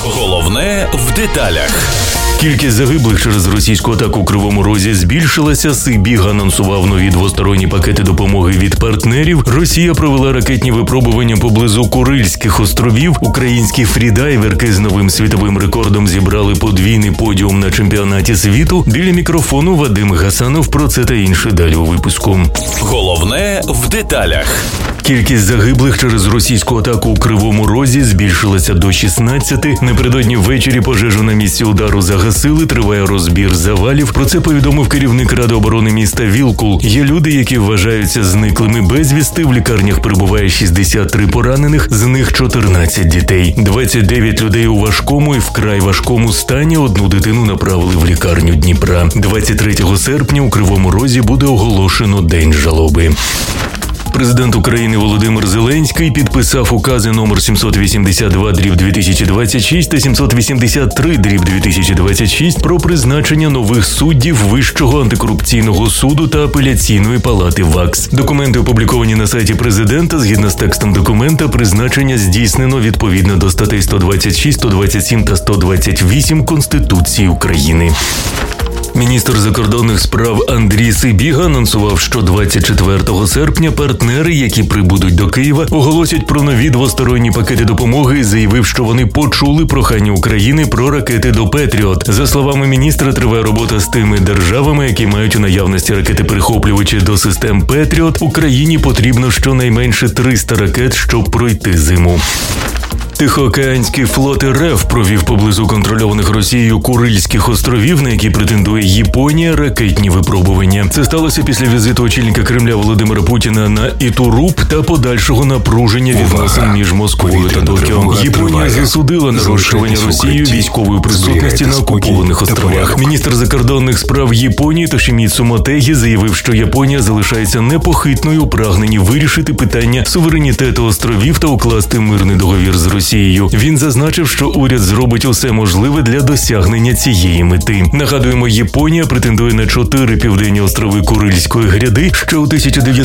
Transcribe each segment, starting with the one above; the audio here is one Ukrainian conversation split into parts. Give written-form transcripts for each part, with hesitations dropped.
Головне в деталях. Кількість загиблих через російську атаку у Кривому Розі збільшилася. Сибіг анонсував нові двосторонні пакети допомоги від партнерів. Росія провела ракетні випробування поблизу Курильських островів. Українські фрідайверки з новим світовим рекордом зібрали подвійний подіум на чемпіонаті світу. Біля мікрофону Вадим Гасанов. Про це та інше далі у випуску. Головне в деталях. Кількість загиблих через російську атаку у Кривому Розі збільшилася до 16. Напередодні ввечері пожежу на місці удару загасили, триває розбір завалів. Про це повідомив керівник Ради оборони міста Вілкул. Є люди, які вважаються зниклими безвісти. В лікарнях перебуває 63 поранених, з них 14 дітей. 29 людей у важкому і вкрай важкому стані. Одну дитину направили в лікарню Дніпра. 23 серпня у Кривому Розі буде оголошено День жалоби. Президент України Володимир Зеленський підписав укази номер 782/2026 та 783/2026 про призначення нових суддів Вищого антикорупційного суду та апеляційної палати ВАКС. Документи опубліковані на сайті президента. Згідно з текстом документа, призначення здійснено відповідно до статей 126, 127 та 128 Конституції України. Міністр закордонних справ Андрій Сибіга анонсував, що 24 серпня партнери, які прибудуть до Києва, оголосять про нові двосторонні пакети допомоги і заявив, що вони почули прохання України про ракети до «Петріот». За словами міністра, триває робота з тими державами, які мають у наявності ракети-перехоплювачі до систем «Петріот». Україні потрібно щонайменше 300 ракет, щоб пройти зиму. Тихоокеанський флот РФ провів поблизу контрольованих Росією Курильських островів, на які претендує Японія, ракетні випробування. Це сталося після візиту очільника Кремля Володимира Путіна на Ітуруб та подальшого напруження відносин між Москвою та Токіо. Японія засудила нарощування Росією військової присутності на окупованих островах. Міністр закордонних справ Японії Тошіміцу Мотегі заявив, що Японія залишається непохитною у прагненні вирішити питання суверенітету островів та укласти мирний договір з Росією. Він зазначив, що уряд зробить усе можливе для досягнення цієї мети. Нагадуємо, Японія претендує на 4 південні острови Курильської гряди. Ще у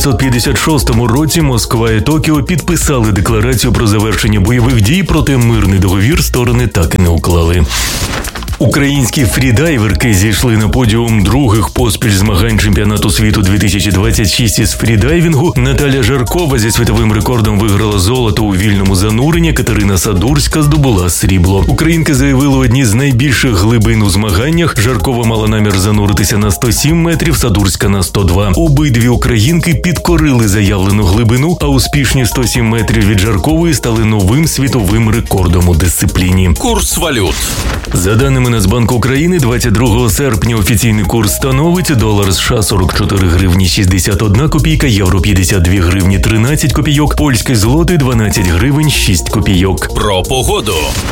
1956 році Москва і Токіо підписали декларацію про завершення бойових дій, проте мирний договір сторони так і не уклали. Українські фрідайверки зійшли на подіум других поспіль змагань чемпіонату світу 2026 із фрідайвінгу. Наталя Жаркова зі світовим рекордом виграла золото у вільному зануренні, Катерина Садурська здобула срібло. Українки заявили одні з найбільших глибин у змаганнях. Жаркова мала намір зануритися на 107 метрів, Садурська на 102. Обидві українки підкорили заявлену глибину, а успішні 107 метрів від Жаркової стали новим світовим рекордом у дисципліні. Курс валют. За даними Нацбанку України, 22 серпня офіційний курс становить долар США 44 гривні 61 копійка, євро 52 гривні 13 копійок, польський злотий 12 гривень 6 копійок. Про погоду.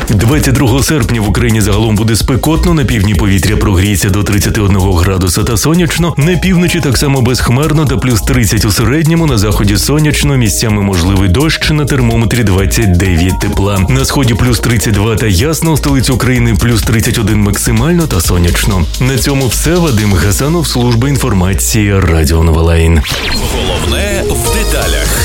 22 серпня в Україні загалом буде спекотно, на півдні повітря прогріється до 31 градуса та сонячно, на півночі так само безхмарно та плюс 30 у середньому, на заході сонячно, місцями можливий дощ, на термометрі 29 тепла. На сході плюс 32 та ясно, у столиці України плюс 31 максимально та сонячно. На цьому все. Вадим Гасанов, служба інформації Радіо Новолайн. Головне в деталях.